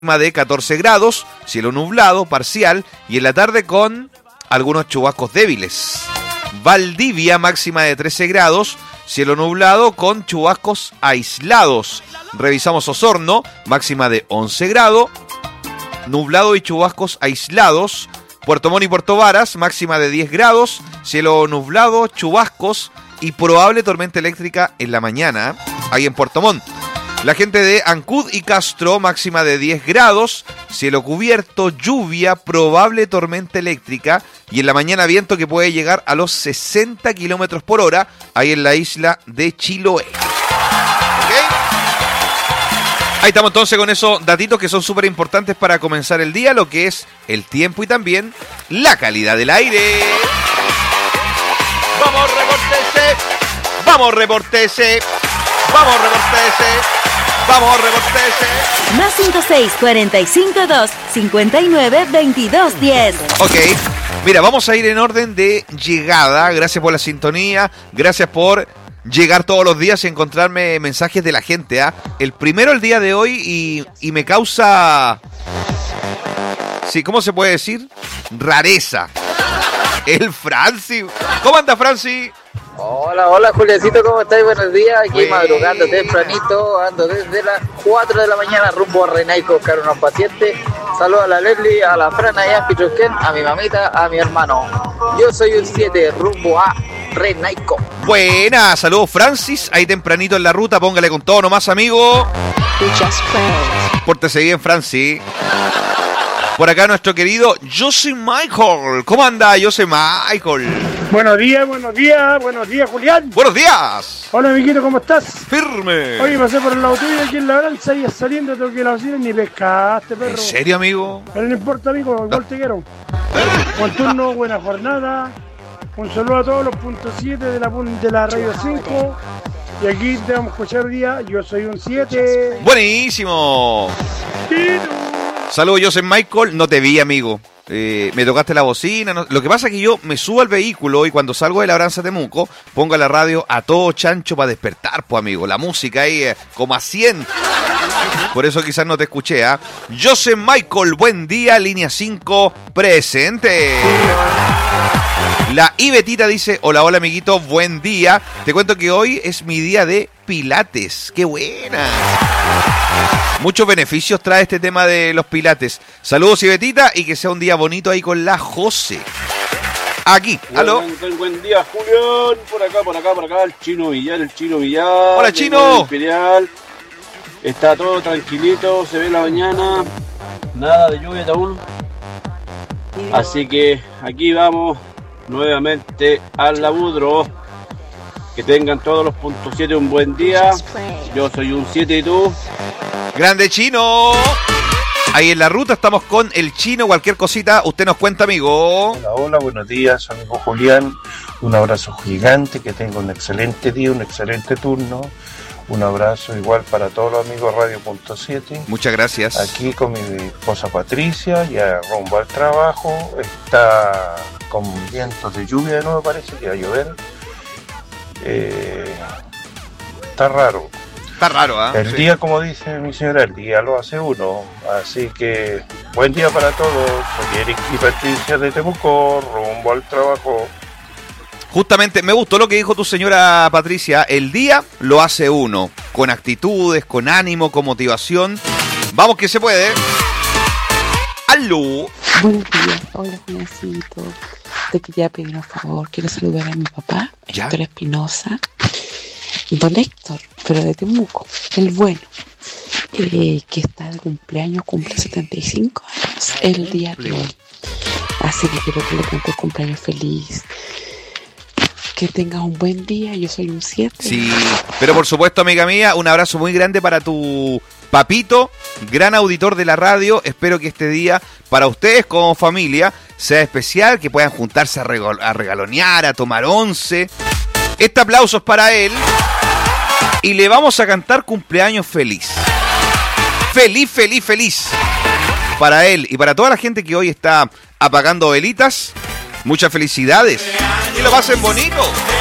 de 14 grados, cielo nublado, parcial, y en la tarde con algunos chubascos débiles. Valdivia, máxima de 13 grados, cielo nublado con chubascos aislados. Revisamos Osorno, máxima de 11 grados, nublado y chubascos aislados. Puerto Montt y Puerto Varas, máxima de 10 grados, cielo nublado, chubascos y probable tormenta eléctrica en la mañana, ahí en Puerto Montt. La gente de Ancud y Castro, máxima de 10 grados, cielo cubierto, lluvia, probable tormenta eléctrica y en la mañana viento que puede llegar a los 60 kilómetros por hora, ahí en la isla de Chiloé. ¿Okay? Ahí estamos entonces con esos datitos que son súper importantes para comenzar el día, lo que es el tiempo y también la calidad del aire. ¡Vamos, reportese! ¡Vamos, reportese! ¡Vamos, reportese! ¡Vamos, reportese! Más 56 45 2 59 22 10. Ok, mira, vamos a ir en orden de llegada. Gracias por la sintonía, gracias por llegar todos los días y encontrarme mensajes de la gente, ¿eh? El primero el día de hoy y me causa... Sí, ¿cómo se puede decir? Rareza. El Franci. ¿Cómo anda, Franci? Hola, Juliancito, ¿cómo estáis? Buenos días. Aquí madrugando tempranito, ando desde las 4 de la mañana rumbo a Renaico a buscar unos pacientes. Saludos a la Leslie, a la Frana y a Pichuquén, a mi mamita, a mi hermano. Yo soy un 7, rumbo a Renaico. Buena, saludos Francis, ahí tempranito en la ruta, póngale con todo nomás, amigo. Pórtese bien, Francis. Por acá nuestro querido Yo soy Michael. ¿Cómo anda? Yo soy Michael. Buenos días, Julián. Buenos días. Hola, amiguito, ¿cómo estás? Firme. Oye, pasé por el lado tuyo aquí en la Labranza y saliendo tengo que la cocina ni pescaste, perro. ¿En serio, amigo? Pero no importa, amigo, igual te quiero. Buen turno, buena jornada. Un saludo a todos los puntos 7 de la Radio 5. Y aquí te vamos a escuchar hoy día. Yo soy un 7. Buenísimo. Saludos, yo soy Michael. No te vi, amigo. Me tocaste la bocina. No. Lo que pasa es que yo me subo al vehículo y cuando salgo de Labranza Temuco, pongo la radio a todo chancho para despertar, pues, amigo. La música ahí como a 100. Por eso quizás no te escuché, ¿ah? Yo soy Michael. Buen día, línea 5, presente. La Ibetita dice, hola, amiguito, buen día. Te cuento que hoy es mi día de pilates. ¡Qué buena! Muchos beneficios trae este tema de los pilates. Saludos, Ibetita, y que sea un día bonito ahí con la José. Aquí, aló. Buen día, Julián. Por acá, el Chino Villar. Hola, Chino. Imperial. Está todo tranquilito, se ve la mañana. Nada de lluvia aún. Así que aquí vamos nuevamente al laburo. Que tengan todos los puntos 7 un buen día. Yo soy un 7 y tú. Grande Chino. Ahí en la ruta estamos con el Chino. Cualquier cosita, usted nos cuenta, amigo. Hola, buenos días, amigo Julián. Un abrazo gigante, que tenga un excelente día, un excelente turno. Un abrazo igual para todos los amigos Radio.7. Muchas gracias. Aquí con mi esposa Patricia, ya rumbo al trabajo. Está con vientos de lluvia de nuevo, parece que va a llover. Está raro. Está raro, ¿ah? El día, como dice mi señora, el día lo hace uno. Así que buen día para todos. Soy Eric y Patricia de Temuco, rumbo al trabajo. Justamente, me gustó lo que dijo tu señora Patricia. El día lo hace uno. Con actitudes, con ánimo, con motivación. Vamos que se puede. ¡Aló! Buenos días. Hola, Juliancito. Te quería pedir un favor. Quiero saludar a mi papá, Héctor Espinosa. Don Héctor, pero de Temuco, el bueno, que está de cumpleaños, cumple 75 años el día de hoy. Así que quiero que le cante cumpleaños feliz. Que tengas un buen día, yo soy un 7. Sí, pero por supuesto, amiga mía, un abrazo muy grande para tu papito, gran auditor de la radio. Espero que este día, para ustedes como familia, sea especial, que puedan juntarse a regalonear, a tomar once. Este aplauso es para él. Y le vamos a cantar cumpleaños feliz. Feliz. Para él y para toda la gente que hoy está apagando velitas. Muchas felicidades. Y lo pasen bonito.